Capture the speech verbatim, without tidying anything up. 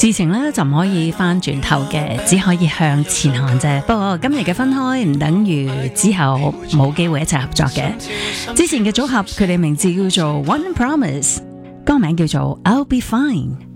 事情咧就唔可以翻轉頭嘅，只可以向前行啫。不過今日嘅分開唔等於之後冇機會一齊合作嘅。之前嘅組合佢哋名字叫做 One Promise， 歌名叫做 I'll Be Fine。